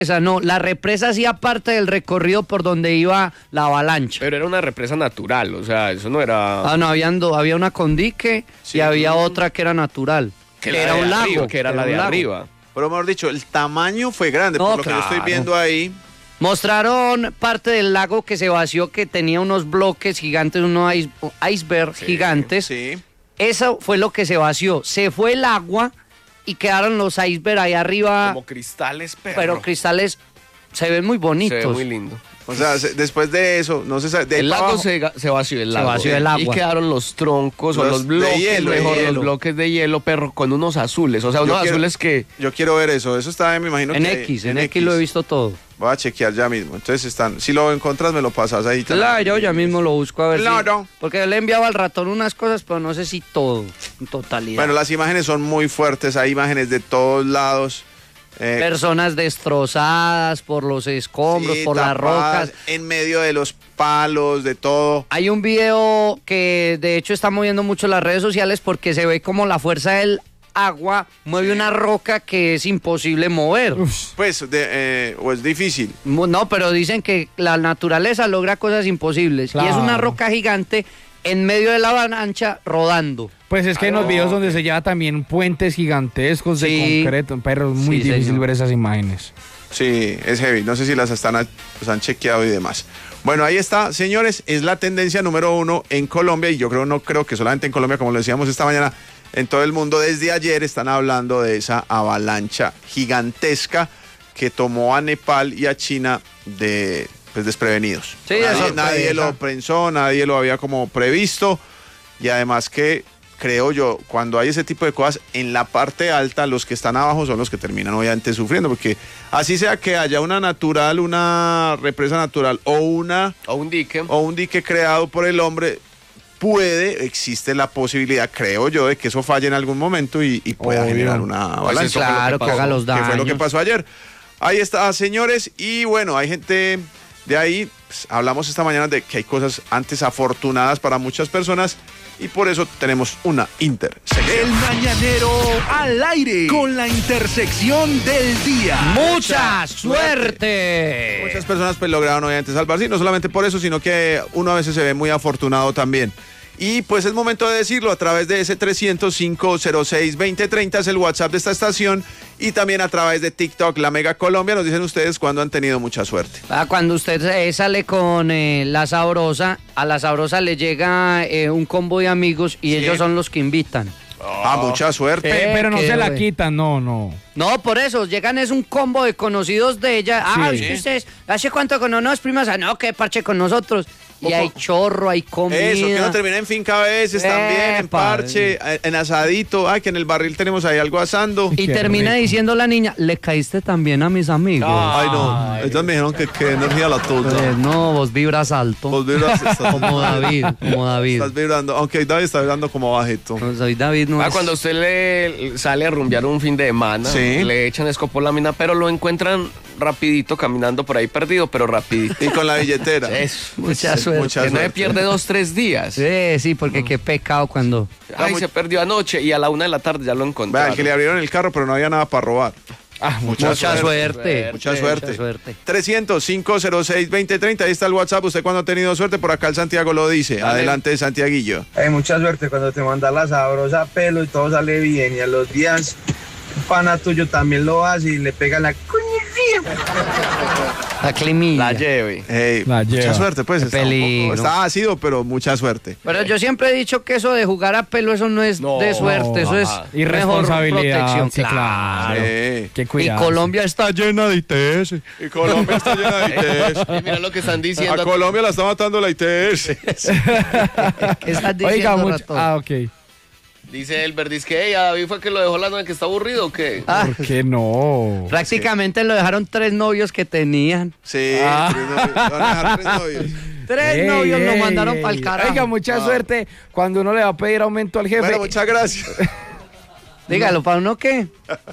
No, la represa hacía parte del recorrido por donde iba la avalancha. Pero era una represa natural, o sea, eso no era... No, había una con dique y había otra que era natural. Que era un lago. Que era la de arriba. Pero mejor dicho, el tamaño fue grande, por lo que yo estoy viendo ahí. Mostraron parte del lago que se vació, que tenía unos bloques gigantes, unos iceberg gigantes. Sí. Eso fue lo que se vació. Se fue el agua y quedaron los iceberg ahí arriba. Como cristales, pero cristales se ven muy bonitos. Se ve muy lindo. O sea, después de eso, no se sabe. El lago se vació el lago. Se vació el agua. Y quedaron los troncos o los bloques, los bloques de hielo, pero con unos azules. O sea, azules que... Yo quiero ver eso. Eso está, me imagino en X, en X lo he visto todo. Voy a chequear ya mismo. Entonces si lo encontras, me lo pasas ahí. Claro, yo ya mismo lo busco a ver no. Porque yo le enviaba al ratón unas cosas, pero no sé si todo, en totalidad. Bueno, las imágenes son muy fuertes. Hay imágenes de todos lados. Personas destrozadas por los escombros, por las rocas. En medio de los palos, de todo. Hay un video que de hecho está moviendo mucho las redes sociales porque se ve como la fuerza del agua mueve una roca que es imposible mover. Pues es difícil. No, pero dicen que la naturaleza logra cosas imposibles. Claro. Y es una roca gigante en medio de la avalancha rodando. Pues es que en los videos donde se lleva también puentes gigantescos de concreto, pero es muy difícil ver esas imágenes. Sí, es heavy. No sé si las han chequeado y demás. Bueno, ahí está, señores. Es la tendencia número 1 en Colombia y yo no creo que solamente en Colombia, como lo decíamos esta mañana, en todo el mundo. Desde ayer están hablando de esa avalancha gigantesca que tomó a Nepal y a China desprevenidos. Sí, nadie lo pensó, nadie lo había como previsto y además que creo yo, cuando hay ese tipo de cosas en la parte alta, los que están abajo son los que terminan obviamente sufriendo, porque así sea que haya una represa natural o un dique creado por el hombre, existe la posibilidad, creo yo, de que eso falle en algún momento y pueda generar una avalancha. Claro, que haga los daños. Que fue lo que pasó ayer. Ahí está, señores, y bueno, hay gente de ahí, pues, hablamos esta mañana de que hay cosas antes afortunadas para muchas personas y por eso tenemos una intersección. El Mañanero al aire con la intersección del día. ¡Mucha suerte! Muchas personas pues lograron obviamente salvarse, y no solamente por eso, sino que uno a veces se ve muy afortunado también. Y pues es momento de decirlo a través de ese 305-06-2030 es el WhatsApp de esta estación y también a través de TikTok, La Mega Colombia. Nos dicen ustedes cuando han tenido mucha suerte. Cuando usted sale con La Sabrosa, a La Sabrosa le llega un combo de amigos y ellos son los que invitan. Mucha suerte. Pero no se la quitan, no. No, por eso, llegan es un combo de conocidos de ella. Es que ustedes, ¿hace cuánto con unos primas? No, que parche con nosotros. Y hay chorro, hay comida. Eso, que uno termina en finca a veces también, en parche, en asadito. Ay, que en el barril tenemos ahí algo asando. Y termina diciendo la niña, le caíste también a mis amigos. Ay, no. Ellos me dijeron que energía la tuya. No, vos vibras alto. Vos vibras como David. Estás vibrando, aunque David está vibrando como bajito. No, soy David, no es... Cuando usted le sale a rumbear un fin de semana, le echan escopolamina, pero lo encuentran rapidito, caminando por ahí perdido, pero rapidito. Y con la billetera. Mucha suerte. Que no se pierde 2-3 días. Sí, porque qué pecado cuando... Se perdió anoche y a la 1 de la tarde ya lo encontraron. Vean, que le abrieron el carro, pero no había nada para robar. Mucha suerte. Mucha suerte. 305-06-2030, ahí está el WhatsApp. Usted cuando ha tenido suerte, por acá el Santiago lo dice. Adelante, Santiaguillo. Hay mucha suerte cuando te manda La Sabrosa pelo y todo sale bien. Y a los días, un pana tuyo también lo hace y le pega la La climilla. La lleve. Mucha suerte, pues. Está ácido, pero mucha suerte. Pero yo siempre he dicho que eso de jugar a pelo, eso no es de suerte, eso es irresponsabilidad. Protección. Sí, claro. Qué cuidado. Y Colombia está llena de ITS. Y mira lo que están diciendo. A Colombia la está matando la ITS. ¿Qué estás diciendo, ratón? Ok. Dice Elber, dice que a David fue que lo dejó la novia, que está aburrido o qué. ¿Por qué no? Prácticamente lo dejaron 3 novios que tenían. Sí, 3 novios. Van a dejar 3 novios. 3 novios lo mandaron para el carajo. Oiga, mucha suerte cuando uno le va a pedir aumento al jefe. Bueno, muchas gracias. Dígalo, ¿para uno qué?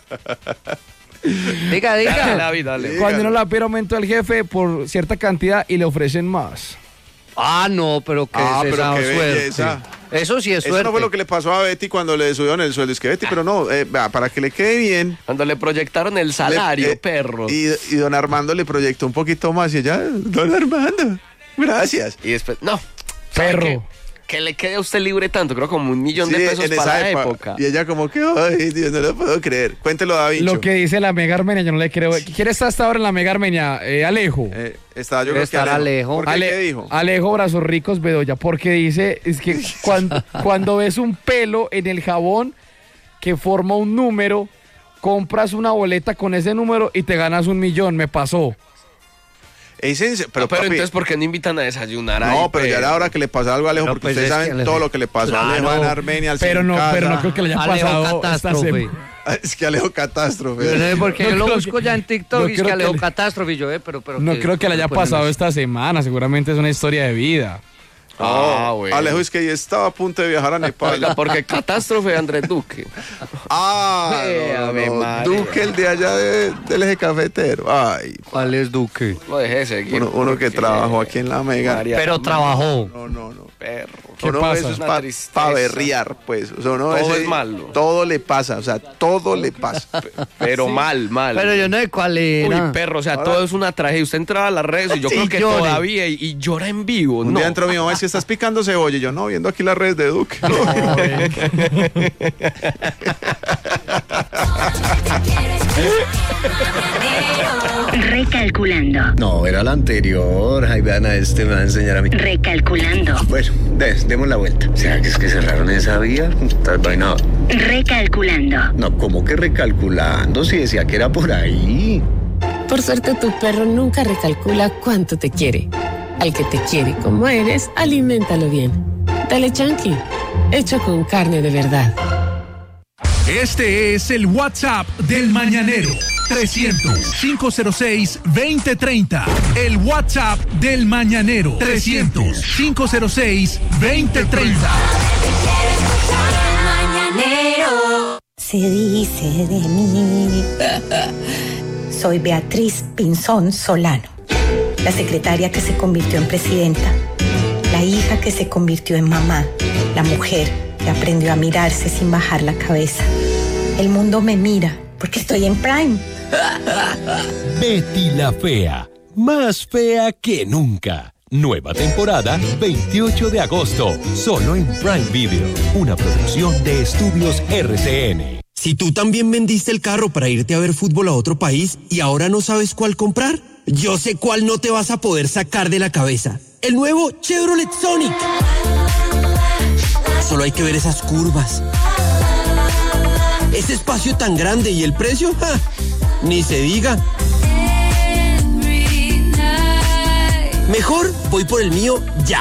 Diga. Dale. Cuando uno le va a pedir aumento al jefe por cierta cantidad y le ofrecen más. No, pero qué qué suerte. belleza. Eso sí es suerte. Eso no fue lo que le pasó a Betty cuando le subieron el sueldo. Es que Betty, pero no, para que le quede bien. Cuando le proyectaron el salario, perro. Y don Armando le proyectó un poquito más y ella, don Armando, gracias. Y después, no. Perro. Que le quede a usted libre tanto, creo como $1.000.000 de pesos para la época. Y ella como que, ay, Dios, no lo puedo creer. Cuéntelo, David. Lo que dice la Mega Armenia, yo no le creo. ¿Quién está hasta ahora en la Mega Armenia? Alejo. Está, yo creo que Alejo. ¿Qué dijo? Alejo Brazos Ricos Bedoya, porque dice, es que cuando ves un pelo en el jabón que forma un número, compras una boleta con ese número y te ganas $1.000.000, me pasó. Pero papi, entonces, ¿por qué no invitan a desayunar ahí? No, pero ya era hora que le pasara algo a Alejo, porque pues ustedes saben todo lo que le pasó a Alejo en Armenia, al pero no creo que le haya pasado catástrofe. Es que Alejo catástrofe. Yo no sé por qué yo lo busco ya en TikTok y es que Alejo le... catástrofe. Y yo, pero no creo que le haya pasado esta semana, seguramente es una historia de vida. Bueno. Alejo es que ya estaba a punto de viajar a Nepal. Oiga, porque catástrofe Andrés Duque. Duque, el de allá del eje cafetero. Ay. ¿Cuál es Duque? Lo dejé seguir. Uno que trabajó aquí en la Mega. Pero trabajó. No. Perro. ¿Qué pasa? Eso es para berrear, pues. O sea, todo es malo. Todo le pasa, o sea, todo le pasa. Pero sí. mal. Pero yo no sé cuál era. Uy, perro, o sea, todo es una tragedia. Usted entraba a las redes y yo creo que todavía y llora en vivo. Un día entró mi mamá y dice, ¿estás picando cebolla? Y yo, no, viendo aquí las redes de Duque. Recalculando. No, era la anterior. Ay, vean a me va a enseñar a mí. Recalculando. Bueno, demos la vuelta. ¿Será que es que cerraron esa vía? Tal vaina. Recalculando. No, ¿cómo que recalculando? Si decía que era por ahí. Por suerte, tu perro nunca recalcula cuánto te quiere. Al que te quiere como eres, aliméntalo bien. Dale Chunky, hecho con carne de verdad. Este es el WhatsApp del Mañanero. 300-506-2030. El WhatsApp del Mañanero. 300-506-2030. Mañanero. Se dice de mí. Soy Beatriz Pinzón Solano, la secretaria que se convirtió en presidenta, la hija que se convirtió en mamá, la mujer que aprendió a mirarse sin bajar la cabeza. El mundo me mira porque estoy en Prime. Betty la Fea, más fea que nunca. Nueva temporada, 28 de agosto, solo en Prime Video, una producción de Estudios RCN. Si tú también vendiste el carro para irte a ver fútbol a otro país y ahora no sabes cuál comprar, yo sé cuál no te vas a poder sacar de la cabeza. El nuevo Chevrolet Sonic. Solo hay que ver esas curvas. Ese espacio tan grande y el precio, ni se diga. Mejor voy por el mío ya.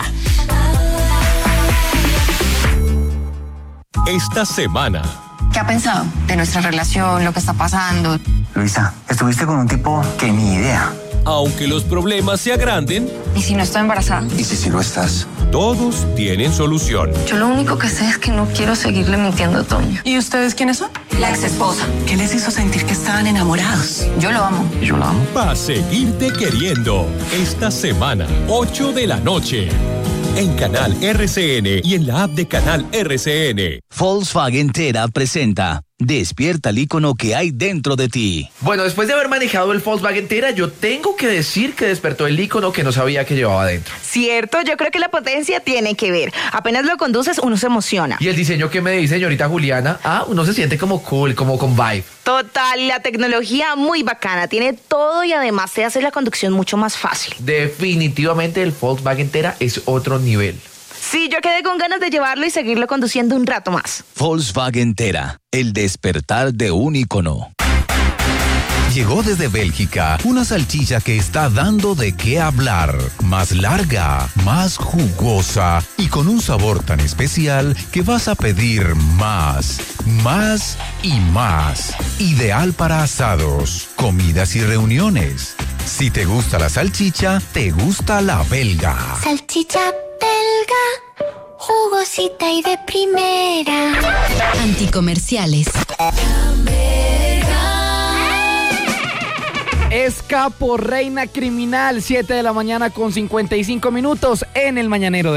Esta semana. ¿Qué ha pensado de nuestra relación, lo que está pasando? Luisa, estuviste con un tipo que ni idea. Aunque los problemas se agranden. ¿Y si no estoy embarazada? ¿Y si lo estás? Todos tienen solución. Yo lo único que sé es que no quiero seguirle mintiendo a Toño. ¿Y ustedes quiénes son? La ex esposa. ¿Qué les hizo sentir que estaban enamorados? Yo lo amo. ¿Y yo la amo? Va a seguirte queriendo. Esta semana, 8 de la noche. En Canal RCN y en la app de Canal RCN. Volkswagen Tera presenta Despierta el ícono que hay dentro de ti. Bueno, después de haber manejado el Volkswagen Tera, yo tengo que decir que despertó el ícono que no sabía que llevaba dentro. Cierto, yo creo que la potencia tiene que ver. Apenas lo conduces, uno se emociona. ¿Y el diseño que me dice, señorita Juliana? Uno se siente como cool, como con vibe. Total, la tecnología muy bacana, tiene todo y además te hace la conducción mucho más fácil. Definitivamente el Volkswagen Tera es otro nivel. Sí, yo quedé con ganas de llevarlo y seguirlo conduciendo un rato más. Volkswagen Tera, el despertar de un ícono. Llegó desde Bélgica una salchicha que está dando de qué hablar. Más larga, más jugosa y con un sabor tan especial que vas a pedir más, más y más. Ideal para asados, comidas y reuniones. Si te gusta la salchicha, te gusta la belga. Salchicha belga, jugosita y de primera. Anticomerciales. Es capo, reina criminal, 7 de la mañana con 55 minutos en El Mañanero.